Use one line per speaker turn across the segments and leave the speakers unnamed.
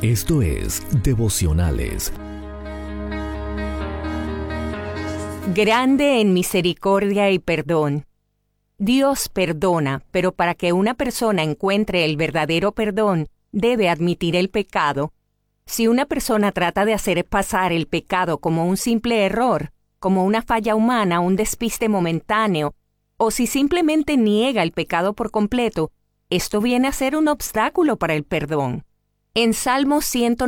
Esto es Devocionales.
Grande en misericordia y perdón. Dios perdona, pero para que una persona encuentre el verdadero perdón, debe admitir el pecado. Si una persona trata de hacer pasar el pecado como un simple error, como una falla humana, un despiste momentáneo, o si simplemente niega el pecado por completo, esto viene a ser un obstáculo para el perdón. En Salmos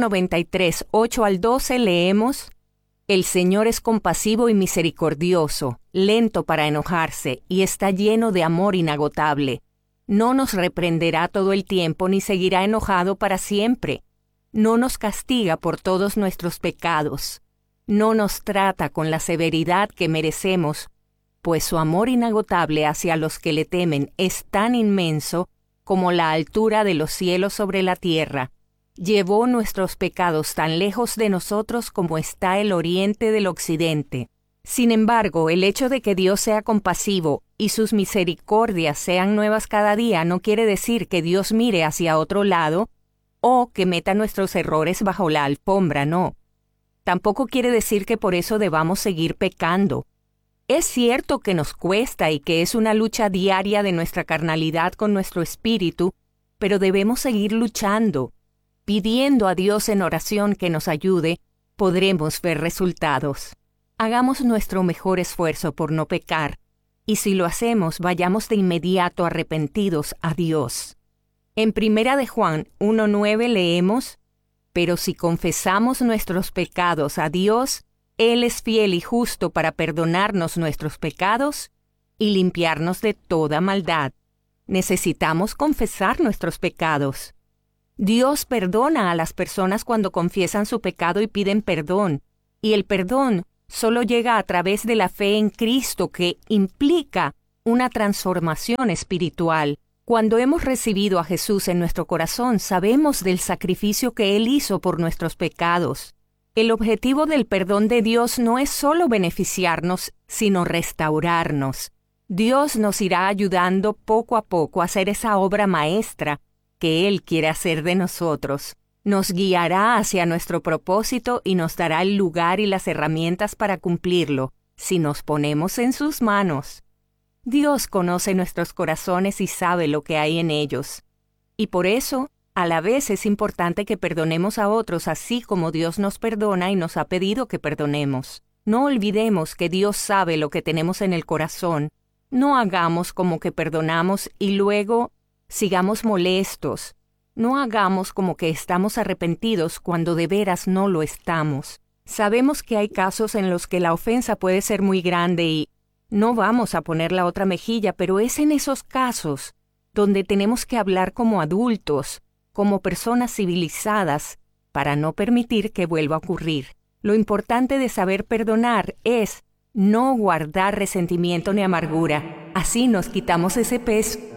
193, 8 al 12 leemos: El Señor es compasivo y misericordioso, lento para enojarse, y está lleno de amor inagotable. No nos reprenderá todo el tiempo ni seguirá enojado para siempre. No nos castiga por todos nuestros pecados. No nos trata con la severidad que merecemos, pues su amor inagotable hacia los que le temen es tan inmenso como la altura de los cielos sobre la tierra. Llevó nuestros pecados tan lejos de nosotros como está el oriente del occidente. Sin embargo, el hecho de que Dios sea compasivo y sus misericordias sean nuevas cada día no quiere decir que Dios mire hacia otro lado o que meta nuestros errores bajo la alfombra, no. Tampoco quiere decir que por eso debamos seguir pecando. Es cierto que nos cuesta y que es una lucha diaria de nuestra carnalidad con nuestro espíritu, pero debemos seguir luchando. Pidiendo a Dios en oración que nos ayude, podremos ver resultados. Hagamos nuestro mejor esfuerzo por no pecar, y si lo hacemos, vayamos de inmediato arrepentidos a Dios. En 1 de Juan 1:9 leemos: Pero si confesamos nuestros pecados a Dios, Él es fiel y justo para perdonarnos nuestros pecados y limpiarnos de toda maldad. Necesitamos confesar nuestros pecados. Dios perdona a las personas cuando confiesan su pecado y piden perdón, y el perdón solo llega a través de la fe en Cristo, que implica una transformación espiritual. Cuando hemos recibido a Jesús en nuestro corazón, sabemos del sacrificio que Él hizo por nuestros pecados. El objetivo del perdón de Dios no es solo beneficiarnos, sino restaurarnos. Dios nos irá ayudando poco a poco a hacer esa obra maestra que Él quiere hacer de nosotros. Nos guiará hacia nuestro propósito y nos dará el lugar y las herramientas para cumplirlo, si nos ponemos en sus manos. Dios conoce nuestros corazones y sabe lo que hay en ellos. Y por eso, a la vez es importante que perdonemos a otros así como Dios nos perdona y nos ha pedido que perdonemos. No olvidemos que Dios sabe lo que tenemos en el corazón. No hagamos como que perdonamos y luego sigamos molestos. No hagamos como que estamos arrepentidos cuando de veras no lo estamos. Sabemos que hay casos en los que la ofensa puede ser muy grande y no vamos a poner la otra mejilla, pero es en esos casos donde tenemos que hablar como adultos, como personas civilizadas, para no permitir que vuelva a ocurrir. Lo importante de saber perdonar es no guardar resentimiento ni amargura. Así nos quitamos ese peso